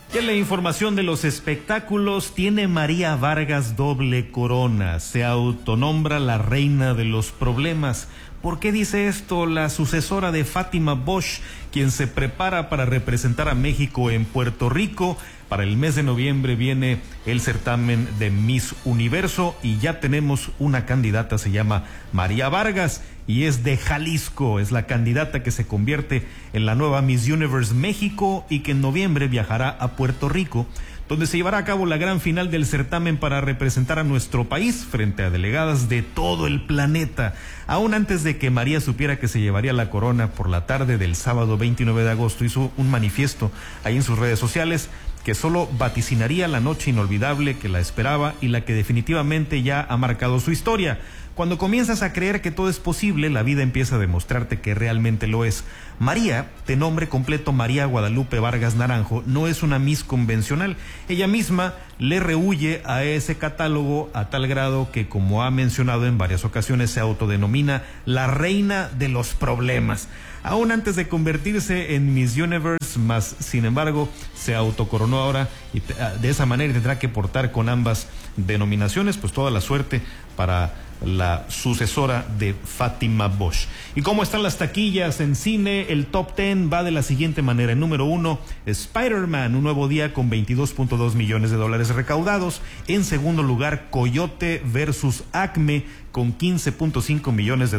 Y en la información de los espectáculos, tiene María Vargas doble corona. Se autonombra la reina de los problemas. ¿Por qué dice esto? La sucesora de Fátima Bosch, quien se prepara para representar a México en Puerto Rico. Para el mes de noviembre viene el certamen de Miss Universo y ya tenemos una candidata, se llama María Vargas y es de Jalisco. Es la candidata que se convierte en la nueva Miss Universe México y que en noviembre viajará a Puerto Rico, donde se llevará a cabo la gran final del certamen para representar a nuestro país frente a delegadas de todo el planeta. Aún antes de que María supiera que se llevaría la corona, por la tarde del sábado 29 de agosto hizo un manifiesto ahí en sus redes sociales que solo vaticinaría la noche inolvidable que la esperaba y la que definitivamente ya ha marcado su historia. Cuando comienzas a creer que todo es posible, la vida empieza a demostrarte que realmente lo es. María, de nombre completo María Guadalupe Vargas Naranjo, no es una Miss convencional. Ella misma le rehúye a ese catálogo a tal grado que, como ha mencionado en varias ocasiones, se autodenomina la reina de los problemas. Aún antes de convertirse en Miss Universe, más sin embargo se autocoronó ahora y de esa manera tendrá que portar con ambas denominaciones. Pues toda la suerte para la sucesora de Fátima Bosch. ¿Y cómo están las taquillas en cine? El top 10 va de la siguiente manera. En número 1, Spider-Man, un nuevo día con $22.2 millones recaudados. En segundo lugar, Coyote versus Acme con $15.5 millones.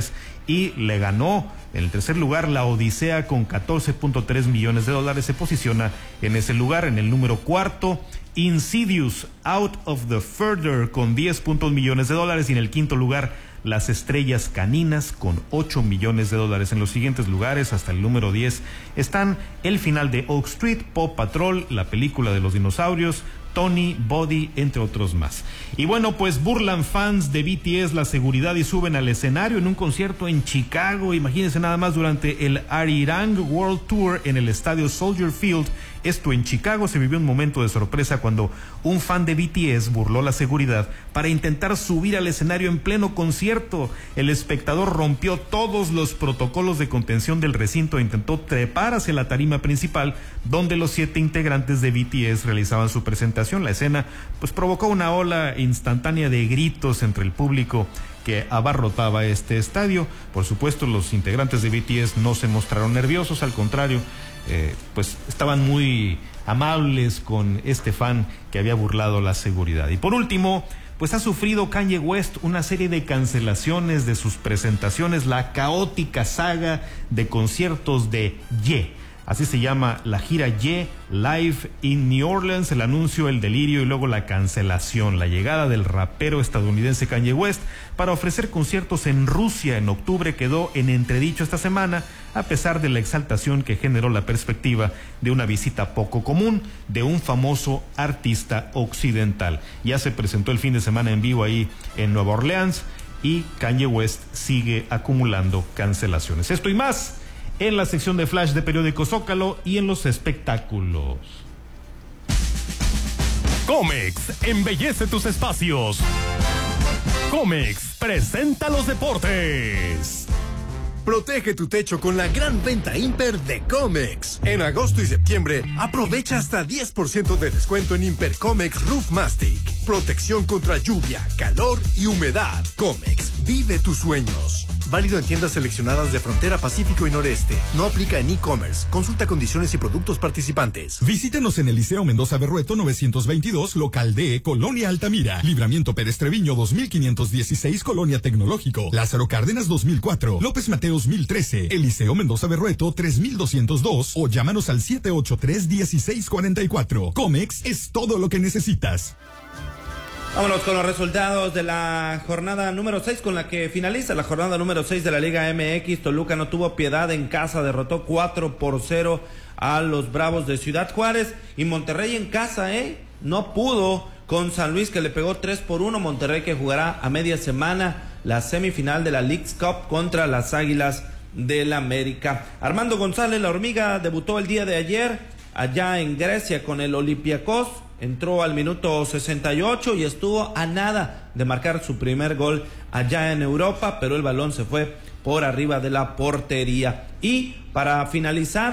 Y le ganó en el tercer lugar La Odisea con $14.3 millones. Se posiciona en ese lugar. En el número 4, Insidious Out of the Further con $10 millones. Y en el quinto lugar, Las Estrellas Caninas con $8 millones. En los siguientes lugares, hasta el número 10, están el final de Oak Street, Paw Patrol, la película de los dinosaurios, Tony, Body, entre otros más. Y bueno, pues burlan fans de BTS la seguridad y suben al escenario en un concierto en Chicago. Imagínense nada más, durante el Arirang World Tour en el estadio Soldier Field, esto en Chicago, se vivió un momento de sorpresa cuando un fan de BTS burló la seguridad para intentar subir al escenario en pleno concierto. El espectador rompió todos los protocolos de contención del recinto e intentó trepar hacia la tarima principal, donde los 7 integrantes de BTS realizaban su presentación. La escena pues provocó una ola instantánea de gritos entre el público que abarrotaba este estadio. Por supuesto, los integrantes de BTS no se mostraron nerviosos, al contrario, pues estaban muy amables con este fan que había burlado la seguridad. Y por último, pues ha sufrido Kanye West una serie de cancelaciones de sus presentaciones, la caótica saga de conciertos de Ye. Así se llama la gira Ye Live in New Orleans, el anuncio, el delirio y luego la cancelación. La llegada del rapero estadounidense Kanye West para ofrecer conciertos en Rusia en octubre quedó en entredicho esta semana, a pesar de la exaltación que generó la perspectiva de una visita poco común de un famoso artista occidental. Ya se presentó el fin de semana en vivo ahí en Nueva Orleans y Kanye West sigue acumulando cancelaciones. Esto y más en la sección de Flash de Periódico Zócalo y en los espectáculos. Comex embellece tus espacios. Comex presenta los deportes. Protege tu techo con la gran venta Imper de Comex. En agosto y septiembre, aprovecha hasta 10% de descuento en Imper Comex Roof Mastic. Protección contra lluvia, calor y humedad. Comex, vive tus sueños. Válido en tiendas seleccionadas de Frontera Pacífico y Noreste. No aplica en e-commerce. Consulta condiciones y productos participantes. Visítenos en el Liceo Mendoza Berrueto 922, local D, Colonia Altamira. Libramiento Pérez Treviño 2516, Colonia Tecnológico. Lázaro Cárdenas 2004. López Mateos 1013. El Liceo Mendoza Berrueto 3202. O llámanos al 783-1644. Comex es todo lo que necesitas. Vámonos con los resultados de la jornada número 6, con la que finaliza la jornada número 6 de la Liga MX. Toluca no tuvo piedad en casa, derrotó 4-0 a los Bravos de Ciudad Juárez. Y Monterrey en casa, no pudo con San Luis, que le pegó 3-1. Monterrey, que jugará a media semana la semifinal de la Leagues Cup contra las Águilas del América. Armando González, la Hormiga, debutó el día de ayer allá en Grecia con el Olympiacos. Entró al minuto 68 y estuvo a nada de marcar su primer gol allá en Europa, pero el balón se fue por arriba de la portería. Y para finalizar,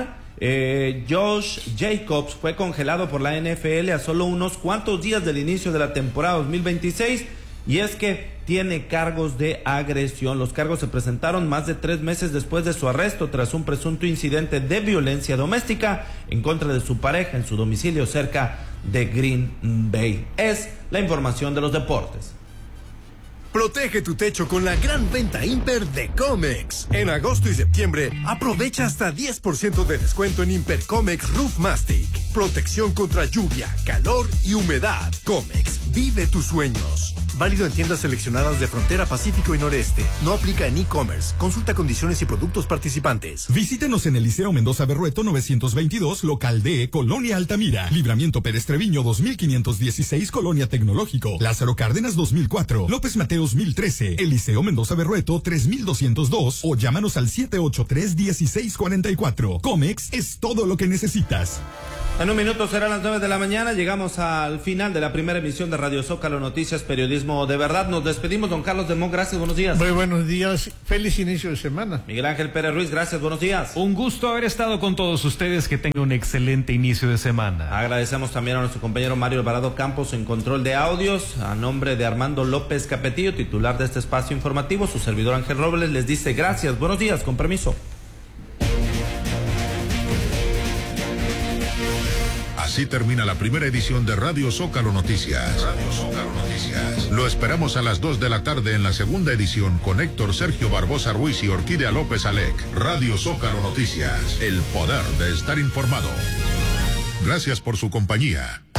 Josh Jacobs fue congelado por la NFL a solo unos cuantos días del inicio de la temporada 2026 y es que tiene cargos de agresión. Los cargos se presentaron más de 3 meses después de su arresto tras un presunto incidente de violencia doméstica en contra de su pareja en su domicilio cerca de Green Bay. Es la información de los deportes. Protege tu techo con la gran venta Imper de Comex. En agosto y septiembre, aprovecha hasta 10% de descuento en Imper Comex Roof Mastic. Protección contra lluvia, calor y humedad. Comex, vive tus sueños. Válido en tiendas seleccionadas de Frontera Pacífico y Noreste. No aplica en e-commerce. Consulta condiciones y productos participantes. Visítenos en el Liceo Mendoza Berrueto 922, local D, Colonia Altamira. Libramiento Pérez Treviño 2516, Colonia Tecnológico. Lázaro Cárdenas 2004. López Mateos 1013. Eliseo Mendoza Berrueto 3202. O llámanos al 783-1644. Comex es todo lo que necesitas. En un minuto serán las 9 de la mañana. Llegamos al final de la primera emisión de Radio Zócalo Noticias, periodismo de verdad. Nos despedimos, don Carlos de Mon, gracias, buenos días. Muy buenos días, feliz inicio de semana. Miguel Ángel Pérez Ruiz, gracias, buenos días. Un gusto haber estado con todos ustedes, que tengan un excelente inicio de semana. Agradecemos también a nuestro compañero Mario Alvarado Campos en control de audios. A nombre de Armando López Capetillo, titular de este espacio informativo, su servidor Ángel Robles les dice gracias, buenos días, con permiso. Así termina la primera edición de Radio Zócalo Noticias. Radio Zócalo Noticias. Lo esperamos a las 2 de la tarde en la segunda edición con Héctor Sergio Barbosa Ruiz y Orquídea López Alec. Radio Zócalo Noticias. El poder de estar informado. Gracias por su compañía.